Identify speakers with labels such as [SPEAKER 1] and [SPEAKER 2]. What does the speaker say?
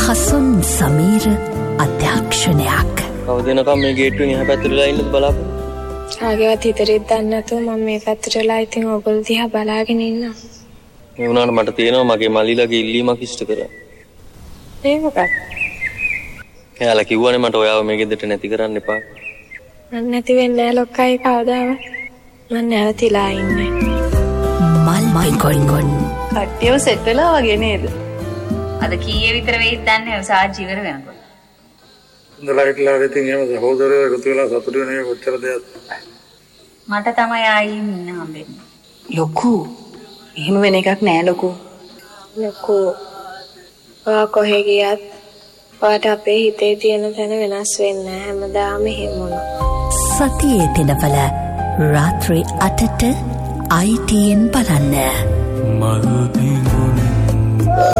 [SPEAKER 1] හසුන් සමීර අධ්‍යක්ෂණයක්.
[SPEAKER 2] කවදිනකම් මේ ගේට්ටුවෙන් එහා පැත්තටලා ඉන්නද බලන්න.
[SPEAKER 3] ආගෙවත් හිතරෙත් දන්නේ නැතුව මම මේ පැත්තටලා ඉතින් ඔයගොල්ලෝ දිහා බලාගෙන ඉන්නවා.
[SPEAKER 2] ඒ වුණාට මට තේරෙනවා මගේ මල්ලිලාගේ ඉල්ලීමක් ඉෂ්ට කරා.
[SPEAKER 3] ඒ මොකක්ද?
[SPEAKER 2] එයාලා කිව්වනේ මට ඔයාව මේ ගෙදරට නැති කරන්න එපා.
[SPEAKER 3] මම නැති වෙන්නේ නැහැ ලොක්කයි කවදාවත්. මම නැවතිලා ඉන්නේ.
[SPEAKER 1] මල් කොල්ගොන්
[SPEAKER 4] කට්ටියව සෙට් වෙලා වගේ නේද?
[SPEAKER 5] අද කීයේ විතර වෙයිද දන්නේ සාජි ඉවර වෙනකොට.
[SPEAKER 6] හොඳලාටලා ඉතින් එහෙම සහෝදරයෝ එකතු වෙලා සතුටු වෙන එක කොච්චර දෙයක්ද?
[SPEAKER 5] මට තමයි ආයින් ඉන්න හම්බෙන්නේ.
[SPEAKER 4] ලොකු. එහෙම වෙන එකක් නෑ ලොකු.
[SPEAKER 3] ලොකු. ඔයා කොහෙ ගියත් ඔයාට අපේ හිතේ තියෙන තැන වෙනස් වෙන්නේ නැහැ. හැමදාම එහෙම වුණා.
[SPEAKER 1] සතියේ දිනවල රාත්‍රී 8ට ITN බලන්න.